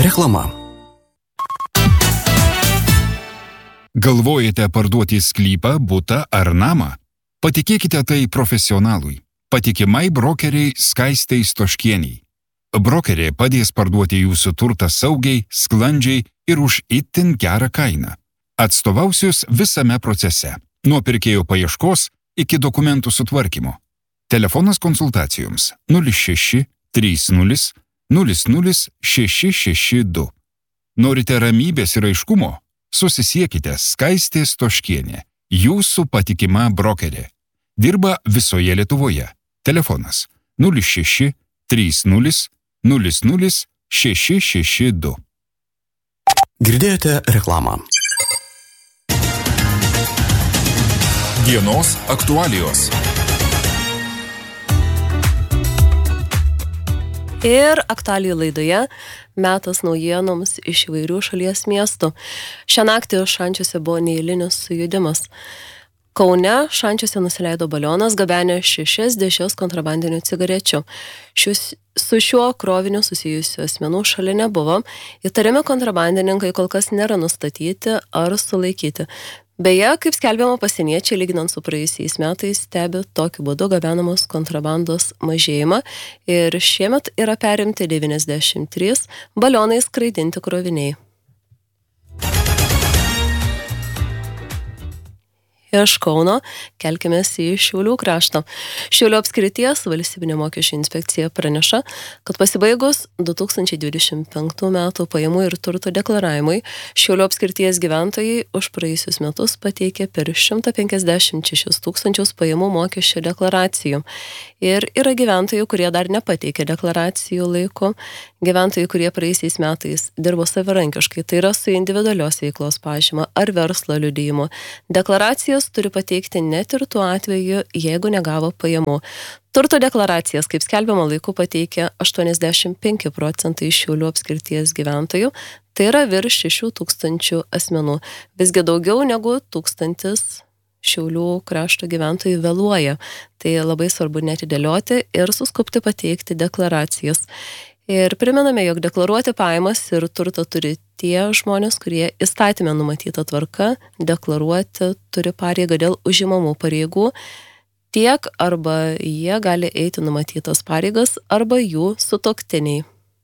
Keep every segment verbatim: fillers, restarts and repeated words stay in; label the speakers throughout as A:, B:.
A: Reklama.
B: Galvojate parduoti sklypą, butą ar namą? Patikėkite tai profesionalui. Patikimai brokeriai Skaistei Stoškieniai. Brokerė padės parduoti jūsų turtą saugiai, sklandžiai ir už itin gerą kainą. Atstovausius visame procese, nuo pirkėjo paieškos iki dokumentų sutvarkymo. Telefonas konsultacijoms nulis šeši trys nulis nulis nulis šeši šeši du. Norite ramybės ir aiškumo? Susisiekite Skaistė Stoškienė, jūsų patikima brokerė. Dirba visoje Lietuvoje. Telefonas nulis šeši trys nulis nulis nulis šeši šeši du.
A: Girdėjote reklamą.
B: Dienos aktualijos.
C: Ir aktualijų laidoje metas naujienoms iš įvairių šalies miestų. Šią naktį Šančiuose buvo neeilinis sujudimas. Kaune Šančiuose nusileido balionas, gabenė šešias dėžes kontrabandinių cigarečių. Šius, su šiuo kroviniu susijusių asmenų šalia nebuvo. Įtariami kontrabandininkai kol kas nėra nustatyti ar sulaikyti. Beje, kaip skelbiama, pasieniečiai, lyginant su praėjusiais metais, stebi tokiu būdu gabenamos kontrabandos mažėjimą ir šiemet yra perimti devyniasdešimt trys balionai skraidinti kroviniai. Iš Kauno kelkimės į Šiaulių kraštą. Šiaulių apskrities valstybinė mokesčių inspekcija praneša, kad pasibaigus du tūkstančiai dvidešimt penktų metų pajamų ir turto deklaravimui, Šiaulių apskrities gyventojai už praėjusius metus pateikė per šimtą penkiasdešimt šešis tūkstančius pajamų mokesčio deklaracijų. Ir yra gyventojų, kurie dar nepateikė deklaracijų laiku, gyventojai, kurie praėjusiais metais dirbo savarankiškai, tai yra su individualios veiklos pažyma ar verslo liudijimu. Deklaracijas turi pateikti net ir tuo atveju, jeigu negavo pajamų. Turto deklaracijas, kaip skelbiama, laiku pateikė aštuoniasdešimt penki procentai Šiaulių apskrities gyventojų, tai yra virš šešių tūkstančių asmenų. Visgi daugiau negu tūkstantis Šiaulių krašto gyventojų vėluoja. Tai labai svarbu neatidėlioti ir suskubti pateikti deklaracijas. Ir primename, jog deklaruoti pajamas ir turtą turi tie žmonės, kurie įstatyme numatyta tvarka deklaruoti turi pareigą dėl užimamų pareigų, tiek arba jie gali eiti numatytas pareigas arba jų sutuoktiniai.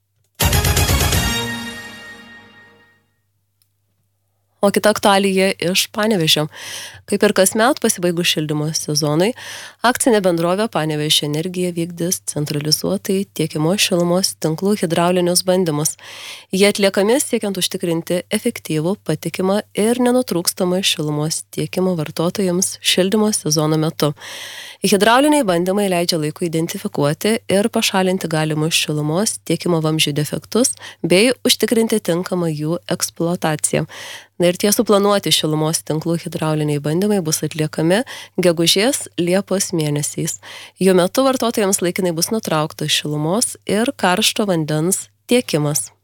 C: O kita aktualija iš Panevėžio. Kaip ir kasmet pasibaigus šildymo sezonai, akcinė bendrovė Panevėžio energija vykdys centralizuotai tiekimo šilumos tinklų hidraulinius bandymus. Jie atliekami siekiant užtikrinti efektyvų, patikimą ir nenutrūkstamą šilumos tiekimą vartotojams šildymo sezono metu. Hidrauliniai bandymai leidžia laiku identifikuoti ir pašalinti galimus šilumos tiekimo vamzdžių defektus bei užtikrinti tinkamą jų eksploataciją. Na ir tie suplanuoti šilumos tinklų hidrauliniai bandymai bus atliekami gegužės Liepos mėnesiais. Jų metu vartotojams laikinai bus nutrauktas šilumos ir karšto vandens tiekimas.